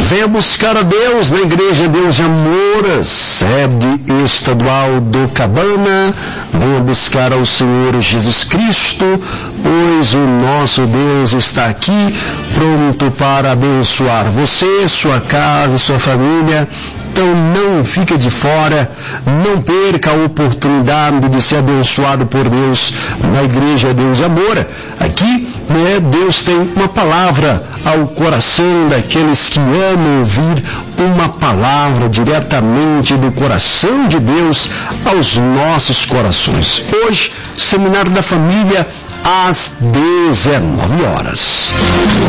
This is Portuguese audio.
Venha buscar a Deus na Igreja Deus de Amor, sede estadual do Cabana. Venha buscar ao Senhor Jesus Cristo, pois o nosso Deus está aqui pronto para abençoar você, sua casa, sua família. Então não fique de fora, não perca a oportunidade de ser abençoado por Deus na Igreja Deus de Amor. Aqui, Deus tem uma palavra ao coração daqueles que amam ouvir uma palavra diretamente do coração de Deus aos nossos corações. Hoje, Seminário da Família, às 19 horas.